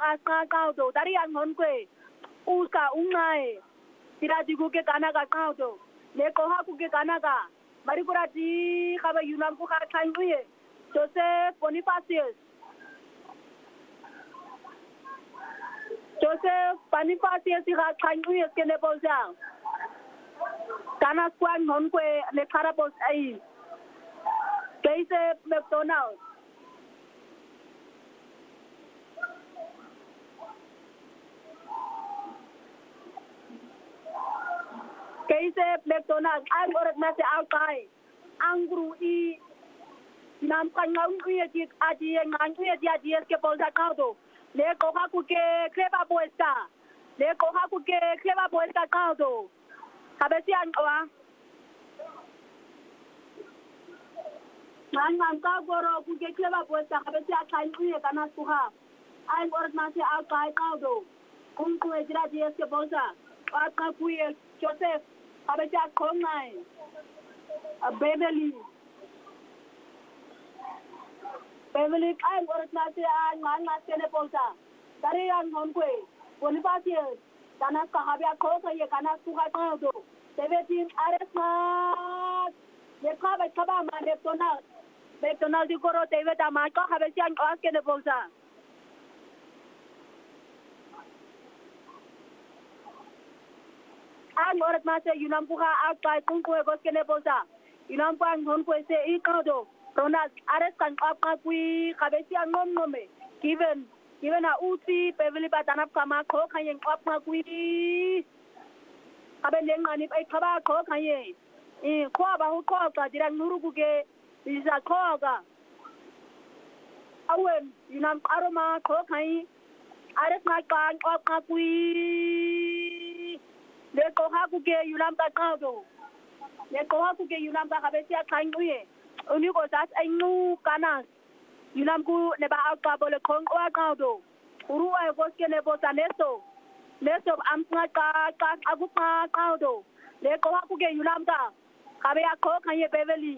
asa kaudo dari ang honkwe uska ungai tiraji kuke kanaka kaudo le koha kuke kanaka mari kurati kaba yunam ku kha thanguye Joseph Bonifacius kha thanguye kene bolsa kana kwan honkwe le karabos ai Keise McDonald ang orat na si Alkay angru I nam kangang uye di adi ngang uye di adi ke bolsa kaudo le koha kuke kleba boesta kaudo kabesi angwa Nang ka goro kuke kleba boesta kabesi akai uye kana suha ang orat na si Alkay kaudo kung ejira di ke bolsa aka kuye Joseph kabesi akongai Beverly ang orat na si ang kene bolsa dari ang honkwe Bonifacius kana kahabi ako kaya kana suka kaudo 17 aresma kaba ma McDonald di koro David ama ka habe si ang kene bolsa ang orat na si yunam buka outside kung kuwe gos kene bolsa yunam pa ang honkwe se I kaudo Ronald ares kan apa kui kabesi ang ngome given a uti Beverly batanap kama ko kayeng apa kui kaben leng manip ai kaba ko kaye ko ba ho ko ka dirang nuru buge isa ko ga awen yunam aroma ko kai ares na kan apa kui le ko ha buge yunam ka kaudo le ko ha buge yunam ka kabesi akain uye Unico das anu kanas yunam ku neba alpa bole kong wa kaudo urua goske nebo taneso neso ampa ka agupa kaudo le ko ku ge yunam ta kabe ako kanye Beverly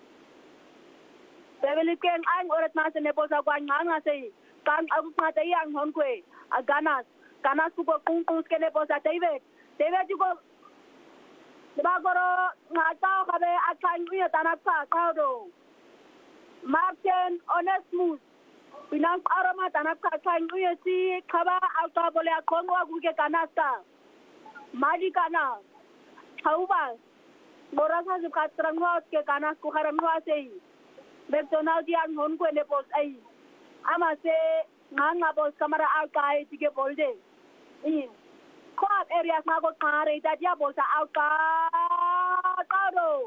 ken ang orat na se nebo sa kwan nga sei kan agupa ta yang honkwe aganas ku ko kung ke nebo sa David ko Bagoro ngata kabe akan uya tanapa kaudo Martin Onesmus pinang aroma tanapa kan uya si kaba auto bole akongo aguke kanasta madi kana hauba borasa se katrangwa ke kanas ku haramwa sei McDonald yang honko ne pos ai ama se nganga pos kamera alkai tige bolde Coap areas na ko kare da dia bolsa alka kaudo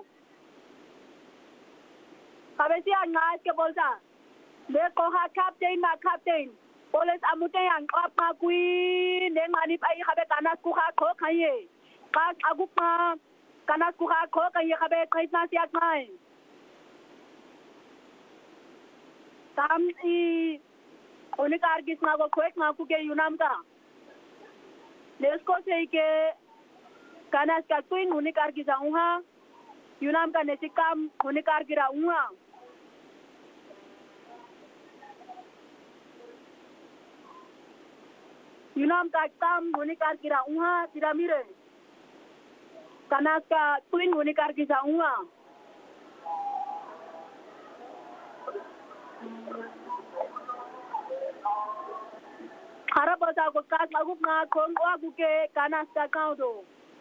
kabesi ang ke bolsa le ko ha captain police amute yang apa kui le mani pai habe kanas ku ha ko khaye ka agupa kanas ku ha ko khaye habe kaitna siak mai tam I unikar gisna ko kwek na ku ke yunam ka Lesko sei ke kanas ka tuin unikar gisa unha yunam ka nesikam unikar gira unha yunam ka tam unikar gira unha tiramire kanas ka tuin unikar gisa unha Harap sa ko kas agup na kong wagu ke kanas ka kaudo.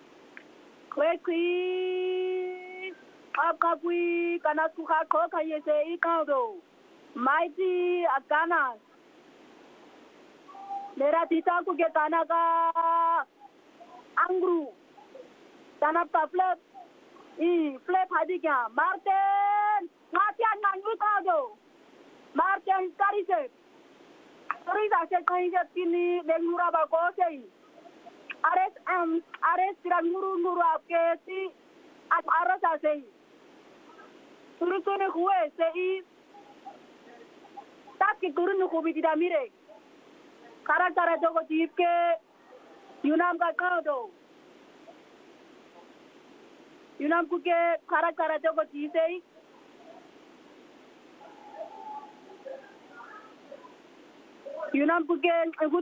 Kwekwi apka kui kanas ku ka ko kaye se I kaudo. Mighty akanas. Mera tita ku ke kanaka angru. Tanap ka flip. Flip hadi kya. Martin ngatian nangu kaudo. Martin karisek. Sorry, saya kaya kini dengar apa kau sih? Ares tirang nuru apa sih? Ares asai. Turun kue sih. Tak turun kubi tidak mirip. Cara jogo jeep ke Yunam ka kaudo. Yunam ku ke cara jogo jeep sih. Yunam ku ke